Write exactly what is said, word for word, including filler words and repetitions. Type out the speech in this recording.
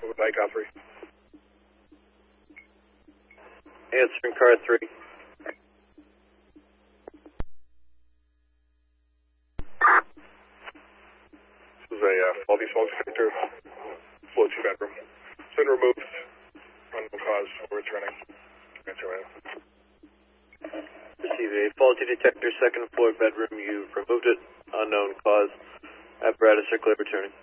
Over by car three. Answering car three. This is a uh, faulty smoke detector, floor two bedroom. It's been removed, unknown cause, we're returning. Answer right now. Receive a faulty detector, second floor bedroom. You've removed it, unknown cause. Apparatus are clear returning.